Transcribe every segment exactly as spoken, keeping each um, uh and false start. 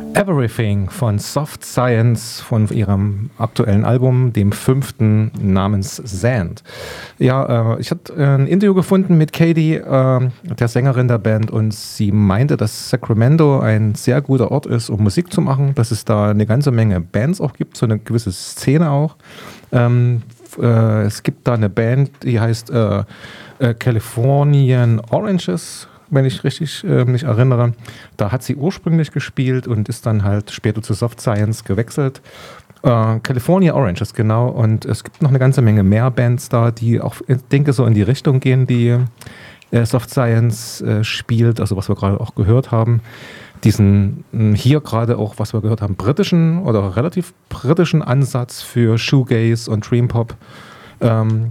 Everything von Soft Science von ihrem aktuellen Album, dem fünften namens Sand. Ja, äh, ich hatte ein Interview gefunden mit Katie, äh, der Sängerin der Band, und sie meinte, dass Sacramento ein sehr guter Ort ist, um Musik zu machen, dass es da eine ganze Menge Bands auch gibt, so eine gewisse Szene auch. Ähm, äh, es gibt da eine Band, die heißt äh, äh, Californian Oranges, wenn ich richtig äh, mich erinnere. Da hat sie ursprünglich gespielt und ist dann halt später zu Soft Science gewechselt. Äh, California Oranges, genau. Und es gibt noch eine ganze Menge mehr Bands da, die auch, ich denke, so in die Richtung gehen, die äh, Soft Science äh, spielt, also was wir gerade auch gehört haben. Diesen mh, hier gerade auch, was wir gehört haben, britischen oder relativ britischen Ansatz für Shoegaze und Dream Pop. Ähm,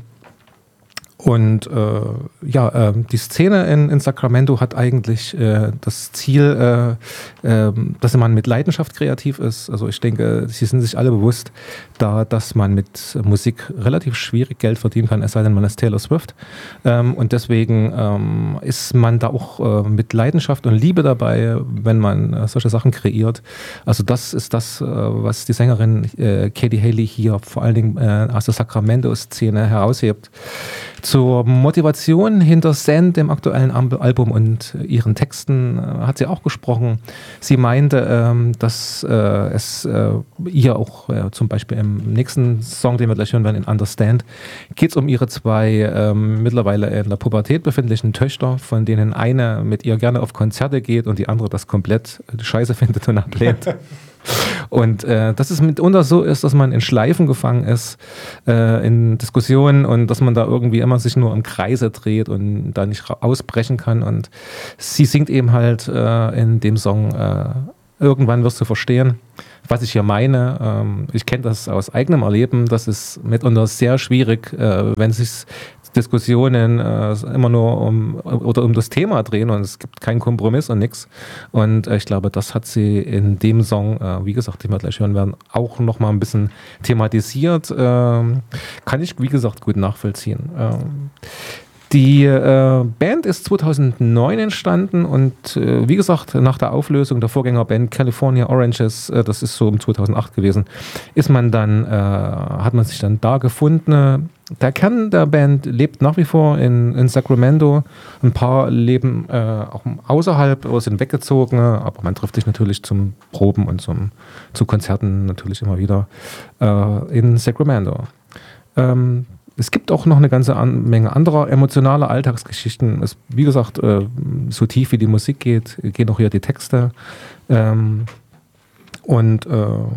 Und äh, ja, äh, die Szene in, in Sacramento hat eigentlich äh, das Ziel, äh, äh, dass man mit Leidenschaft kreativ ist. Also ich denke, sie sind sich alle bewusst, da, dass man mit Musik relativ schwierig Geld verdienen kann, es sei denn, man ist Taylor Swift. Ähm, und deswegen ähm, ist man da auch äh, mit Leidenschaft und Liebe dabei, wenn man äh, solche Sachen kreiert. Also das ist das, äh, was die Sängerin äh, Katie Haley hier vor allen Dingen äh, aus der Sacramento-Szene heraushebt. Zur Motivation hinter Sand, dem aktuellen Album, und ihren Texten äh, hat sie auch gesprochen. Sie meinte, ähm, dass äh, es äh, ihr auch äh, zum Beispiel im nächsten Song, den wir gleich hören werden, in Understand, geht es um ihre zwei ähm, mittlerweile in der Pubertät befindlichen Töchter, von denen eine mit ihr gerne auf Konzerte geht und die andere das komplett scheiße findet und ablehnt. Und äh, dass es mitunter so ist, dass man in Schleifen gefangen ist, äh, in Diskussionen, und dass man da irgendwie immer sich nur im Kreise dreht und da nicht ausbrechen kann. Und sie singt eben halt äh, in dem Song äh, Irgendwann wirst du verstehen, was ich hier meine. Ähm, ich kenne das aus eigenem Erleben. Das ist mitunter sehr schwierig, äh, wenn sich Diskussionen äh, immer nur um oder um das Thema drehen und es gibt keinen Kompromiss und nichts. Und äh, ich glaube, das hat sie in dem Song, äh, wie gesagt, den wir gleich hören werden, auch nochmal ein bisschen thematisiert. Ähm, kann ich, wie gesagt, gut nachvollziehen. Ähm, Die äh, Band ist zweitausendneun entstanden und äh, wie gesagt, nach der Auflösung der Vorgängerband California Oranges, äh, das ist so um zweitausendacht gewesen, ist man dann, äh, hat man sich dann da gefunden. Der Kern der Band lebt nach wie vor in, in Sacramento. Ein paar leben äh, auch außerhalb oder sind weggezogen, aber man trifft sich natürlich zum Proben und zum, zu Konzerten natürlich immer wieder äh, in Sacramento. Ähm, Es gibt auch noch eine ganze an, Menge anderer emotionaler Alltagsgeschichten. Es, wie gesagt, äh, so tief wie die Musik geht, gehen auch hier die Texte. Ähm, und äh,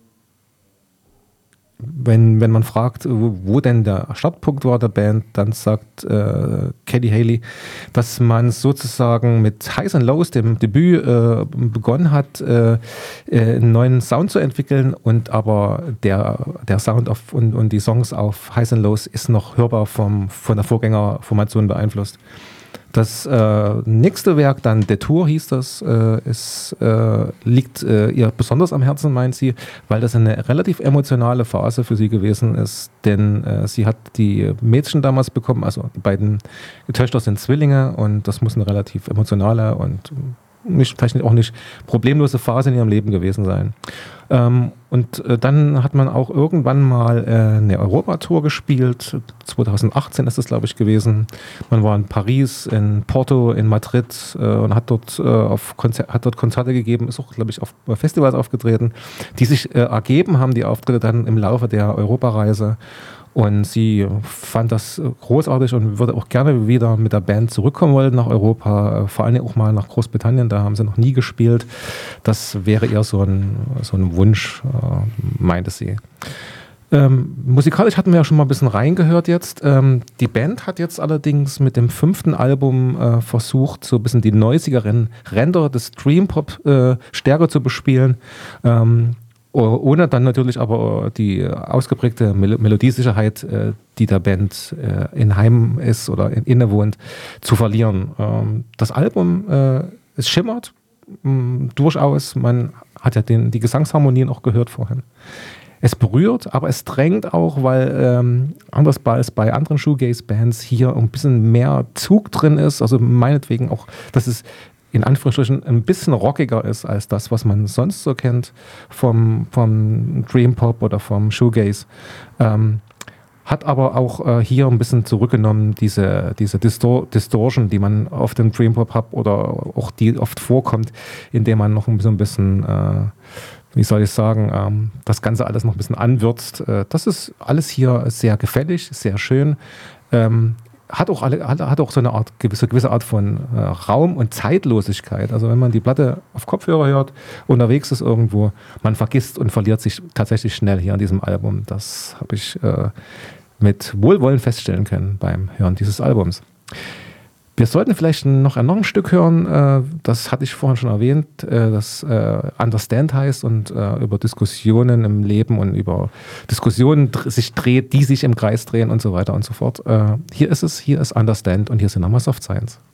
wenn, wenn man fragt, wo, wo denn der Startpunkt war der Band, dann sagt äh, Katie Haley, dass man sozusagen mit Highs and Lows, dem Debüt, äh, begonnen hat, äh, äh, einen neuen Sound zu entwickeln, und aber der, der Sound auf, und, und die Songs auf Highs and Lows ist noch hörbar vom, von der Vorgängerformation beeinflusst. Das äh, nächste Werk, dann Detour hieß das, äh, ist, äh, liegt äh, ihr besonders am Herzen, meint sie, weil das eine relativ emotionale Phase für sie gewesen ist, denn äh, sie hat die Mädchen damals bekommen, also die beiden Töchter sind Zwillinge, und das muss eine relativ emotionale und nicht, vielleicht auch nicht problemlose Phase in ihrem Leben gewesen sein. Ähm, und äh, dann hat man auch irgendwann mal äh, eine Europatour gespielt. zweitausendachtzehn ist das, glaube ich, gewesen. Man war in Paris, in Porto, in Madrid äh, und hat dort, äh, auf Konzer- hat dort Konzerte gegeben, ist auch, glaube ich, auf Festivals aufgetreten, die sich äh, ergeben haben, die Auftritte dann im Laufe der Europareise. Und sie fand das großartig und würde auch gerne wieder mit der Band zurückkommen wollen nach Europa, vor allem auch mal nach Großbritannien, da haben sie noch nie gespielt. Das wäre eher so ein, so ein Wunsch, äh, meinte sie. Ähm, musikalisch hatten wir ja schon mal ein bisschen reingehört jetzt. Ähm, die Band hat jetzt allerdings mit dem fünften Album äh, versucht, so ein bisschen die neusigeren Ränder des Dream Pop äh, stärker zu bespielen. Ähm, Ohne dann natürlich aber die ausgeprägte Mel- Melodiesicherheit, äh, die der Band äh, in Heim ist oder in, innewohnt, zu verlieren. Ähm, das Album, äh, es schimmert mh, durchaus. Man hat ja den, die Gesangsharmonien auch gehört vorhin. Es berührt, aber es drängt auch, weil ähm, anders als bei anderen Shoegaze-Bands hier ein bisschen mehr Zug drin ist. Also meinetwegen auch, dass es in Anführungsstrichen ein bisschen rockiger ist als das, was man sonst so kennt vom, vom Dream Pop oder vom Shoegaze. Ähm, hat aber auch äh, hier ein bisschen zurückgenommen, diese, diese Distor- Distortion, die man auf dem Dream Pop hat oder auch die oft vorkommt, indem man noch ein bisschen, ein bisschen äh, wie soll ich sagen, ähm, das Ganze alles noch ein bisschen anwürzt. Äh, das ist alles hier sehr gefällig, sehr schön. Ähm, hat auch, alle, hat, hat auch so eine Art, gewisse, gewisse Art von äh, Raum und Zeitlosigkeit. Also wenn man die Platte auf Kopfhörer hört, unterwegs ist irgendwo, man vergisst und verliert sich tatsächlich schnell hier an diesem Album. Das habe ich äh, mit Wohlwollen feststellen können beim Hören dieses Albums. Wir sollten vielleicht noch ein, noch ein Stück hören, äh, das hatte ich vorhin schon erwähnt, äh, das äh, Understand heißt und äh, über Diskussionen im Leben und über Diskussionen dr- sich dreht, die sich im Kreis drehen und so weiter und so fort. Äh, hier ist es, hier ist Understand und hier sind nochmal Soft Science.